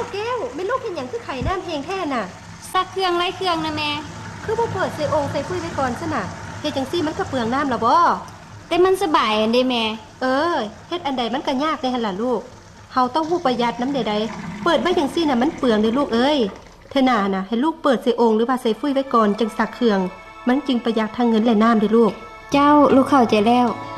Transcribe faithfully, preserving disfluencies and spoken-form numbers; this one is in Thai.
แก้วไม่ลูกเห็นอย่างคือไข่น้ำแห้งแท้น่ะซักเครื่องไล่เครื่องนะแม่คือบ่เปิดใส่องค์ใส่ฟุ้ยไว้ก่อนซะน่ะเฮ็ดจังซี่มันก็เปลืองน้ำล่ะบ่แต่มันสบายอันเด้แม่เออเฮ็ดอันใดมันก็ยากได้หั่นล่ะลูกเฮาต้องฮู้ประหยัดน้ำใดๆเปิดไว้จังซี่น่ะมันเปลืองเด้อลูกเอ้ยเธอหน้าน่ะให้ลูกเปิดใส่องค์หรือว่าใส่ฟุ้ยไว้ก่อนจังซักเครื่องมันจึงประหยัดทั้งเงินและน้ำเด้อลูกเจ้าลูกเข้าใจแล้ว